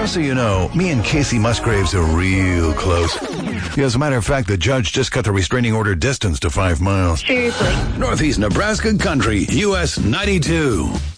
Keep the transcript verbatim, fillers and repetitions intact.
Just so you know, me and Casey Musgraves are real close. As a matter of fact, the judge just cut the restraining order distance to five miles. Seriously. Northeast Nebraska Country, U S ninety-two.